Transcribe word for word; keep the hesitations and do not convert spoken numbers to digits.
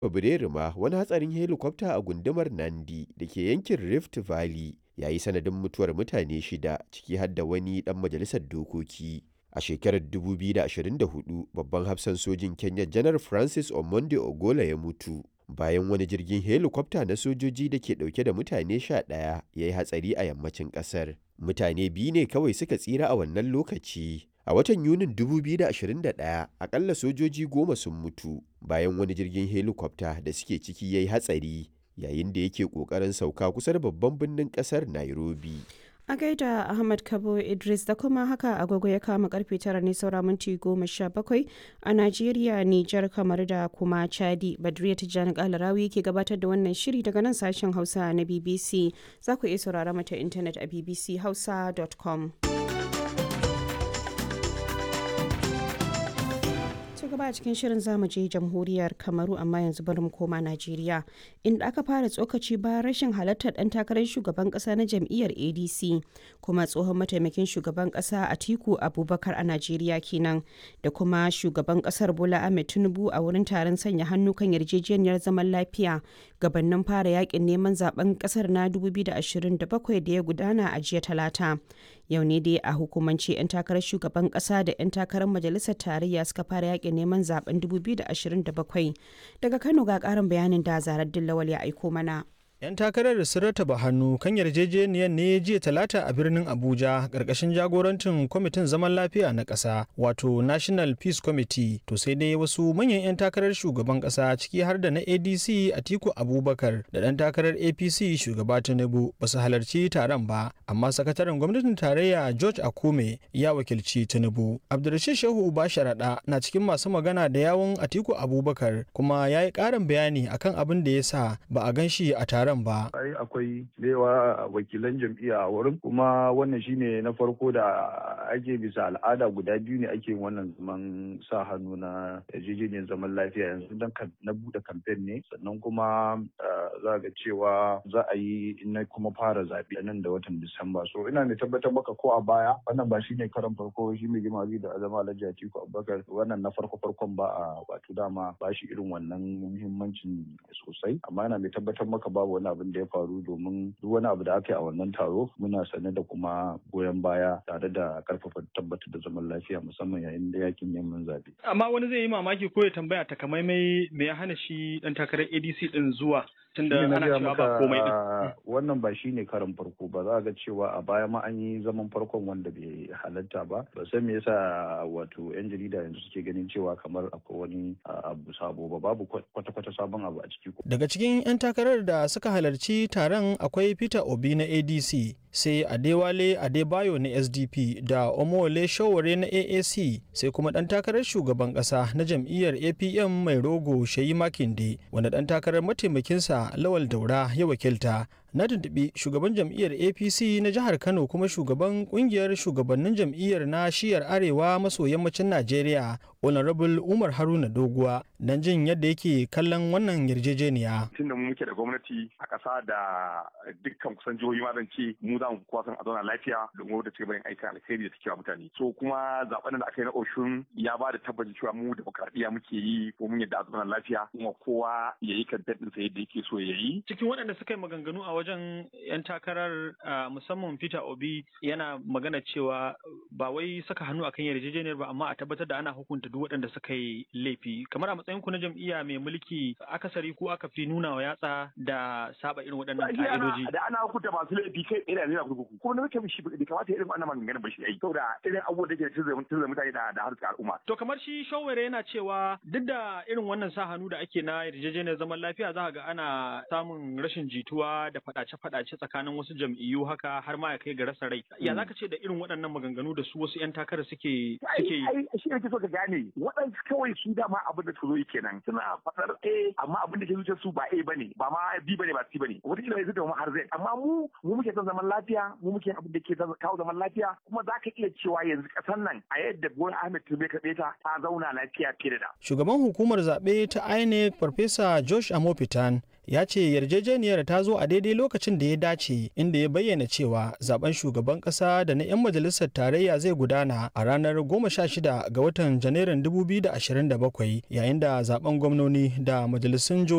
Fabrairu ma wani hatsarin helikwafta a gundumar Nandi da ke yankin Rift Valley ya yi sanadin mutuwar mutane shida ciki har da wani ɗan majalisar dokoki. A shekarar dubu biyu da ashirin da hudu, babban hafsan sojin Kenya Janar Francis Omondi Ogola ya mutu bayan wani jirgin helikwafta na sojoji da ke ɗauke da mutane sha ɗaya ya yi hatsari a yammacin ƙasar. Mutane biyu ne kawai suka tsira a wannan lokaci. A watan Yunin dubu biyu da ashirin da ɗaya, akalla sojoji goma sun mutu bayan wani jirgin helikwafta da suke ciki ya yi hatsari yayin da yake ƙoƙarin sauka kusa da babban birnin ƙasar Nairobi. A gaida Ahmad Kabo Idris da kuma haka agogo ya kama karfe tara ne saura minti goma sha bakwai a Najeriya, Nijar, kamar da kuma Chadi. Badriya Tijjani Kalarawi ke gabatar da wannan shiri daga nan sashen Hausa na B B C. Za ku iya saurara mata intanet a b b c hausa dot com. gaba a cikin shirin zamu je jamhuriyar Kamaru, amma yanzu bari mu koma Najeriya, inda aka fara tsokaci bayan rashin halartar dan takarar shugaban kasa na jam'iyyar A D C kuma tsohon mataimakin shugaban kasa Atiku Abubakar a Najeriya kenan, da kuma shugaban kasar Bola Ahmed Tinubu a wurin taron sanya hannu kan yarjejeniyar zaman lafiya gabanin fara yakin neman zaben kasar na dubu biyu da ashirin da bakwai da ya gudana a jiya Talata. Yau ne dai a hukumance 'yan takarar shugaban kasa da 'yan takarar majalisar tarayya suka fara yakin neman zaben dubu biyu da ashirin da bakwai. Daga Kano ga karin bayanin da Zarar Dillawal ya aiko mana. 'Yan takarar sun rataba hannu kan yarjejeniyar ne jiya Talata a birnin Abuja ƙarƙashin jagorancin kwamitin zaman lafiya na ƙasa wato National Peace Committee. To sai dai wasu manyan 'yan takarar shugaban ƙasa ciki har da na A D C Atiku Abubakar da ɗan takarar A P C shugaba Tinubu ba su halarci taron ba, amma sakataren gwamnatin tarayya George Akume ya wakilci Tinubu. Abdulrashid Shehu Uba Sharaɗa na cikin masu magana da yawun Atiku Abubakar kuma ya yi ƙarin bayani akan abin da ya sa ba a gan shi a taron ba. Ai akwai lewa wakilan jam'iyya a wurin, kuma wannan shine na farko da ake bisa al'ada guda biyu ne ake wannan zaman sa hannu na yarjejeniyar zaman lafiya yanzu dan na bude kamfen ne, sannan kuma za ga cewa za a yi na kuma fara zaɓe nan da watan Disamba. So ina mai tabbatar maka ko a baya wannan ba shine karan farko shi mai girma da azama Alhaji Atiku Abubakar wannan na farko farkon ba a wato dama ba shi irin wannan muhimmancin sosai, amma ina mai tabbatar maka babu wani abin da ya faru, domin duk wani abu da aka yi a wannan taro muna sane da kuma goyon baya tare da karfafa tabbatar da zaman lafiya musamman yayin da yakin neman zaɓe. Amma wani zai yi mamaki ko ya tambaya takamaimai me ya hana shi dan takarar A D C din zuwa tunda ana cewa ba komai din. Wannan ba shi ne karin farko ba, za ga cewa a baya ma an yi zaman farkon wanda bai halatta ba. Ba san me yasa wato yan jarida yanzu suke ganin cewa kamar akwai wani abu sabo ba, babu kwata-kwata sabon abu a ciki. Daga cikin 'yan takarar da suka halarci taron akwai Peter Obi na A D C, sai Adewale Adebayo na S D P da Omowole Sowore na A A C, sai kuma ɗan takarar shugaban ƙasa na jam'iyyar A P M mai rogo Sheyi Makinde, wanda ɗan takarar mataimakinsa Lawal Daura ya wakilta. Na tuntuɓi shugaban jam'iyyar A P C na jihar Kano kuma shugaban kungiyar shugabannin jam'iyyar na shiyar arewa maso yammacin Najeriya, Honorable Umar Haruna Doguwa, don jin yadda yake kallon wannan yarjejeniya. Tun da mu muke da gwamnati a ƙasa da dukkan kusan jihohi ma zan ce mu za mu kuwa san a zauna lafiya domin wadda take bayan aikin alkhairi da take wa mutane. So kuma zaben da aka yi na Oshun ya ba da tabbacin cewa mu demokradiyya muke yi ko mun yadda a zauna lafiya kuma kowa ya yi kan daɗinsa yadda yake so ya yi. Cikin waɗanda suka yi maganganu a wajen 'yan takarar musamman Peter Obi yana magana cewa ba wai saka hannu akan yarjejeniyar ba, amma a tabbatar da ana hukunta duk waɗanda suka yi laifi. Kamar a matsayin ku na jam'iyya mai mulki, akasari ko aka fi nuna wa yatsa da saba irin waɗannan ka'idoji. Da ana hukunta masu laifi kai ina nuna kurkuku. Kuma na mutum shi bai kamata irin wannan maganganun ba shi ai. Saboda irin abubuwan da ke tunzura mutane da da harkar al'umma. To kamar shi Shawere yana cewa duk da irin wannan sa hannu da ake na yarjejeniyar zaman lafiya za ga ana samun rashin jituwa da faɗace-faɗace tsakanin wasu jam'iyyu haka har ma ya kai ga rasa rai. Ya zaka ce da irin waɗannan maganganu da su wasu 'yan takarar suke suke yi? Ai shi ne so ka gane waɗansu kawai su dama abin da su zo kenan suna faɗar A amma abin da ke zuciyar su ba A bane ba ma B bane ba C bane wata kila yanzu da mu har Z, amma mu mu muke son zaman lafiya, mu muke abin da ke kawo zaman lafiya, kuma za ka iya cewa yanzu ƙasar nan a yadda Bola Ahmed Tinubu ka ta ta zauna lafiya fiye da. Shugaban hukumar zaɓe ta I N E C Farfesa Josh Amopitan ya ce yarjejeniyar ta zo a daidai lokacin da ya dace, inda ya bayyana cewa zaben shugaban kasa da na 'yan majalisar tarayya zai gudana a ranar goma sha shida ga watan Janairun dubu biyu da ashirin da bakwai, yayin da zaben gwamnoni da majalisun